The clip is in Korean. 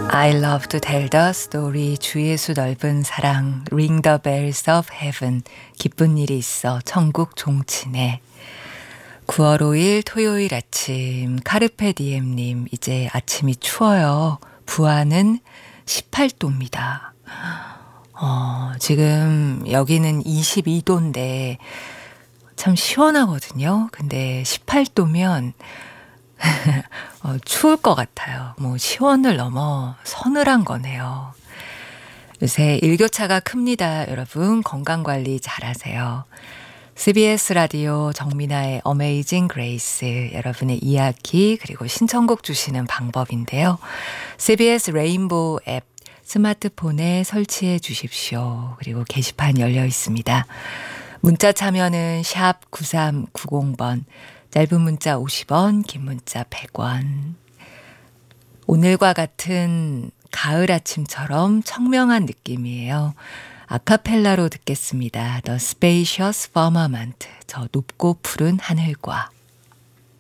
I love to tell the story. 주 예수 넓은 사랑. Ring the bells of heaven. 기쁜 일이 있어. 천국 종치네. 9월 5일 토요일 아침. 카르페 디엠님. 이제 아침이 추워요. 부안은 18도입니다. 지금 여기는 22도인데 참 시원하거든요. 근데 18도면 추울 것 같아요. 뭐 시원을 넘어 서늘한 거네요. 요새 일교차가 큽니다. 여러분 건강관리 잘하세요. CBS 라디오 정민아의 어메이징 그레이스, 여러분의 이야기 그리고 신청곡 주시는 방법인데요. CBS 레인보우 앱 스마트폰에 설치해 주십시오. 그리고 게시판 열려 있습니다. 문자 참여는 샵 9390번, 짧은 문자 50원, 긴 문자 100원. 오늘과 같은 가을 아침처럼 청명한 느낌이에요. 아카펠라로 듣겠습니다. The Spacious Firmament, 저 높고 푸른 하늘과.